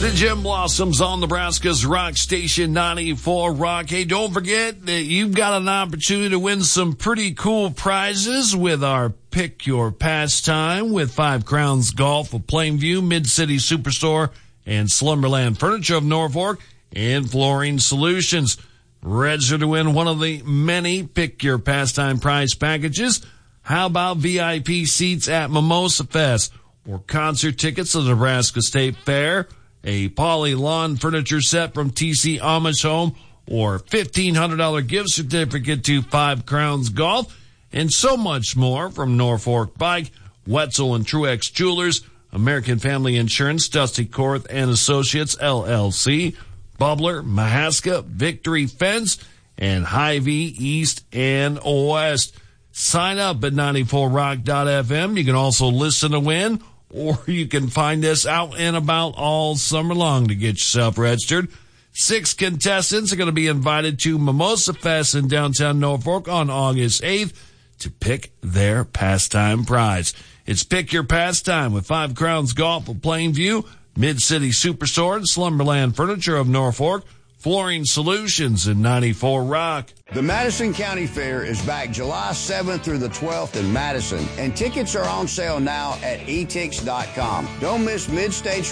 The Gem Blossoms on Nebraska's Rock Station 94 Rock. Hey, don't forget that you've got an opportunity to win some pretty cool prizes with our Pick Your Pastime with Five Crowns Golf of Plainview, Mid-City Superstore, and Slumberland Furniture of Norfolk, and Flooring Solutions. Register to win one of the many Pick Your Pastime prize packages. How about VIP seats at Mimosa Fest or concert tickets to the Nebraska State Fair? A Poly Lawn Furniture set from TC Amish Home, or $1,500 gift certificate to Five Crowns Golf, and so much more from Norfolk Bike, Wetzel and Truex Jewelers, American Family Insurance, Dusty Korth and Associates, LLC, Bubbler, Mahaska, Victory Fence, and Hy-Vee East and West. Sign up at 94rock.fm. You can also listen to win, or you can find us out and about all summer long to get yourself registered. 6 contestants are going to be invited to Mimosa Fest in downtown Norfolk on August 8th to pick their pastime prize. It's Pick Your Pastime with Five Crowns Golf of Plainview, Mid-City Superstore, and Slumberland Furniture of Norfolk, Flooring Solutions, and 94 Rock. The Madison County Fair is back July 7th through the 12th in Madison, and tickets are on sale now at etix.com. Don't miss Mid-States